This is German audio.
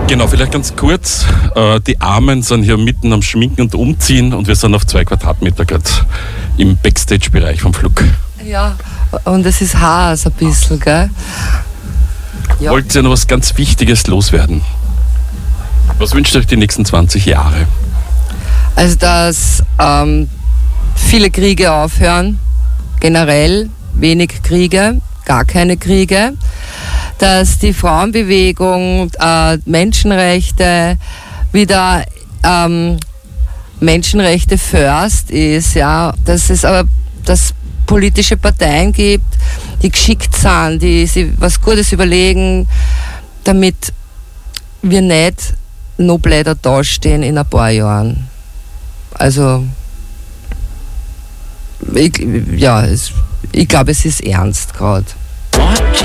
Genau, vielleicht ganz kurz. Die Armen sind hier mitten am Schminken und Umziehen und wir sind auf 2 Quadratmeter gerade im Backstage-Bereich vom Flug. Ja, und es ist heiß ein bisschen, gell? Ja. Wollt ihr noch was ganz Wichtiges loswerden? Was wünscht ihr euch die nächsten 20 Jahre? Also, dass viele Kriege aufhören, generell wenig Kriege, gar keine Kriege, dass die Frauenbewegung, Menschenrechte wieder Menschenrechte first ist, ja, dass es aber dass politische Parteien gibt, die geschickt sind, die sich was Gutes überlegen, damit wir nicht noch blöder dastehen in ein paar Jahren. Also ich glaube, es ist ernst gerade.